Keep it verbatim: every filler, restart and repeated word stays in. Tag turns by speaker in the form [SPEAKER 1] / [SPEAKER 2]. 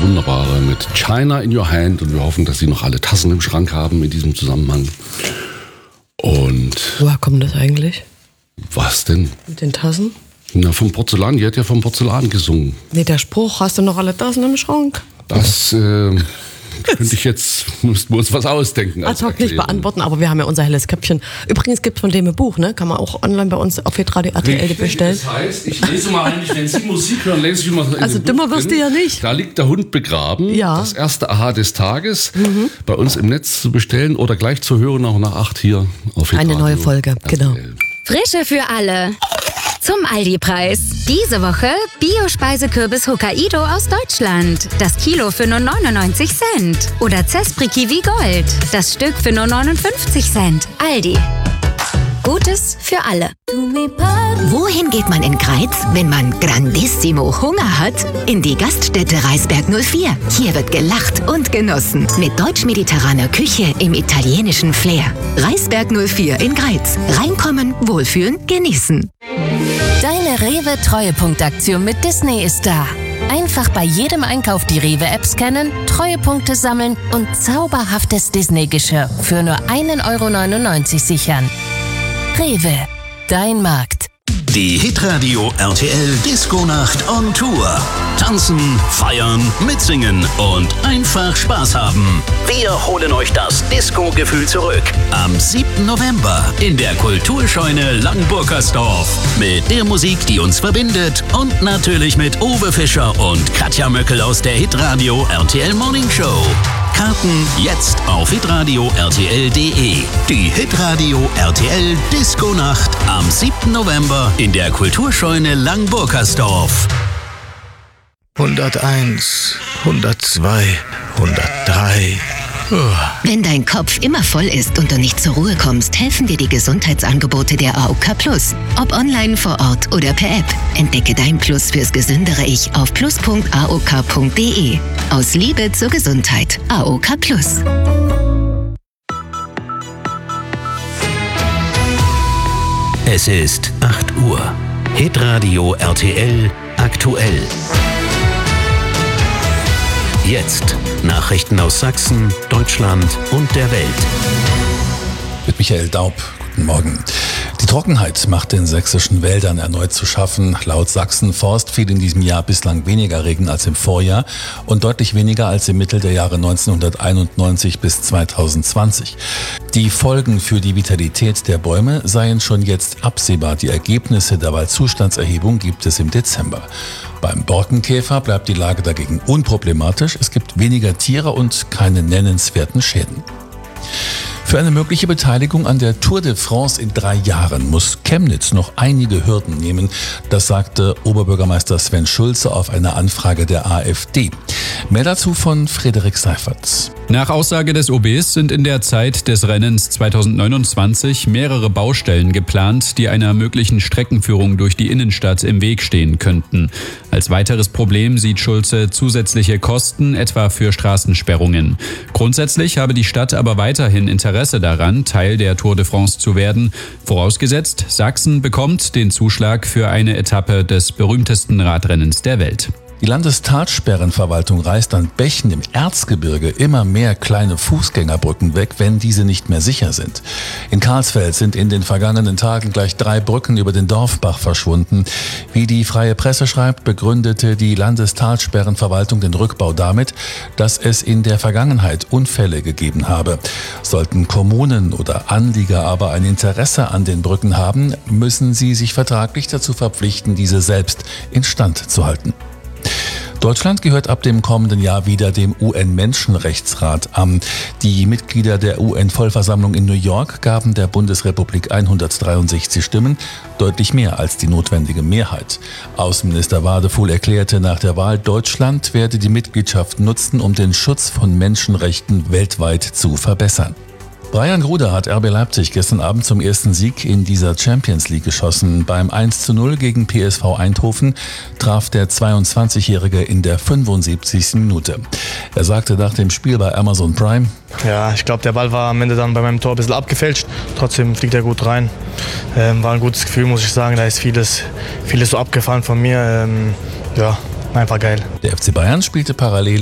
[SPEAKER 1] Wunderbare mit China in Your Hand und wir hoffen, dass Sie noch alle Tassen im Schrank haben in diesem Zusammenhang. Und
[SPEAKER 2] woher kommt das eigentlich?
[SPEAKER 1] Was denn?
[SPEAKER 2] Mit den Tassen?
[SPEAKER 1] Na, vom Porzellan, die hat ja vom Porzellan gesungen.
[SPEAKER 2] Nee, der Spruch, hast du noch alle Tassen im Schrank?
[SPEAKER 1] Das äh, könnte ich jetzt, müssten wir uns was ausdenken.
[SPEAKER 2] Als also nicht beantworten, aber wir haben ja unser helles Käppchen. Übrigens gibt es von dem ein Buch, ne? Kann man auch online bei uns auf hitradio punkt r t l bestellen.
[SPEAKER 1] Das heißt, ich lese mal eigentlich, wenn Sie Musik hören, lese ich immer in
[SPEAKER 2] Also dümmer wirst du ja nicht.
[SPEAKER 1] Da liegt der Hund begraben.
[SPEAKER 2] Ja.
[SPEAKER 1] Das erste Aha des Tages. Mhm. Bei uns im Netz zu bestellen oder gleich zu hören, auch nach acht hier auf hitradio.
[SPEAKER 2] Eine neue Folge, genau.
[SPEAKER 3] Frische für alle. Zum Aldi-Preis. Diese Woche Bio-Speisekürbis Hokkaido aus Deutschland. Das Kilo für nur neunundneunzig Cent. Oder Zespri Kiwi Gold. Das Stück für nur neunundfünfzig Cent. Aldi. Gutes für alle.
[SPEAKER 4] Wohin geht man in Greiz, wenn man grandissimo Hunger hat? In die Gaststätte Reisberg null vier. Hier wird gelacht und genossen. Mit deutsch-mediterraner Küche im italienischen Flair. Reisberg null vier in Greiz. Reinkommen, wohlfühlen, genießen.
[SPEAKER 5] Deine Rewe-Treuepunktaktion mit Disney ist da. Einfach bei jedem Einkauf die Rewe-App scannen, Treuepunkte sammeln und zauberhaftes Disney-Geschirr für nur ein Euro neunundneunzig sichern. Rewe, dein Markt.
[SPEAKER 6] Die Hitradio R T L Disco-Nacht on Tour. Tanzen, feiern, mitsingen und einfach Spaß haben. Wir holen euch das Disco-Gefühl zurück. Am siebten November in der Kulturscheune Langburgersdorf. Mit der Musik, die uns verbindet und natürlich mit Uwe Fischer und Katja Möckel aus der Hitradio R T L Morning Show. Karten jetzt auf hitradio punkt r t l punkt d e. Die Hitradio R T L Disco-Nacht am siebten November in der Kulturscheune Langburgersdorf.
[SPEAKER 7] hunderteins, hundertzwei, hundertdrei.
[SPEAKER 4] Wenn dein Kopf immer voll ist und du nicht zur Ruhe kommst, helfen dir die Gesundheitsangebote der A O K Plus. Ob online, vor Ort oder per App. Entdecke dein Plus fürs gesündere Ich auf plus punkt a o k punkt d e. Aus Liebe zur Gesundheit. A O K Plus.
[SPEAKER 6] Es ist acht Uhr. Hitradio R T L aktuell. Jetzt Nachrichten aus Sachsen, Deutschland und der Welt.
[SPEAKER 8] Mit Michael Daub. Guten Morgen. Die Trockenheit macht den sächsischen Wäldern erneut zu schaffen. Laut Sachsen-Forst fiel in diesem Jahr bislang weniger Regen als im Vorjahr und deutlich weniger als im Mittel der Jahre neunzehnhunderteinundneunzig bis zweitausendzwanzig. Die Folgen für die Vitalität der Bäume seien schon jetzt absehbar. Die Ergebnisse der Waldzustandserhebung gibt es im Dezember. Beim Borkenkäfer bleibt die Lage dagegen unproblematisch. Es gibt weniger Tiere und keine nennenswerten Schäden. Für eine mögliche Beteiligung an der Tour de France in drei Jahren muss Chemnitz noch einige Hürden nehmen. Das sagte Oberbürgermeister Sven Schulze auf eine Anfrage der AfD. Mehr dazu von Frederik Seifertz.
[SPEAKER 9] Nach Aussage des O Bs sind in der Zeit des Rennens zweitausendneunundzwanzig mehrere Baustellen geplant, die einer möglichen Streckenführung durch die Innenstadt im Weg stehen könnten. Als weiteres Problem sieht Schulze zusätzliche Kosten, etwa für Straßensperrungen. Grundsätzlich habe die Stadt aber weiterhin Interesse daran, Teil der Tour de France zu werden, vorausgesetzt, Sachsen bekommt den Zuschlag für eine Etappe des berühmtesten Radrennens der Welt.
[SPEAKER 8] Die Landestalsperrenverwaltung reißt an Bächen im Erzgebirge immer mehr kleine Fußgängerbrücken weg, wenn diese nicht mehr sicher sind. In Karlsfeld sind in den vergangenen Tagen gleich drei Brücken über den Dorfbach verschwunden. Wie die Freie Presse schreibt, begründete die Landestalsperrenverwaltung den Rückbau damit, dass es in der Vergangenheit Unfälle gegeben habe. Sollten Kommunen oder Anlieger aber ein Interesse an den Brücken haben, müssen sie sich vertraglich dazu verpflichten, diese selbst instand zu halten. Deutschland gehört ab dem kommenden Jahr wieder dem U N-Menschenrechtsrat an. Die Mitglieder der U N-Vollversammlung in New York gaben der Bundesrepublik hundertdreiundsechzig Stimmen, deutlich mehr als die notwendige Mehrheit. Außenminister Wadefuhl erklärte nach der Wahl, Deutschland werde die Mitgliedschaft nutzen, um den Schutz von Menschenrechten weltweit zu verbessern. Brian Gruder hat R B Leipzig gestern Abend zum ersten Sieg in dieser Champions League geschossen. Beim eins zu null gegen P S V Eindhoven traf der zweiundzwanzigjährige in der fünfundsiebzigsten Minute. Er sagte nach dem Spiel bei Amazon Prime:
[SPEAKER 10] Ja, ich glaube, der Ball war am Ende dann bei meinem Tor ein bisschen abgefälscht. Trotzdem fliegt er gut rein. Ähm, war ein gutes Gefühl, muss ich sagen. Da ist vieles, vieles so abgefallen von mir. Ähm, ja, einfach geil.
[SPEAKER 8] Der F C Bayern spielte parallel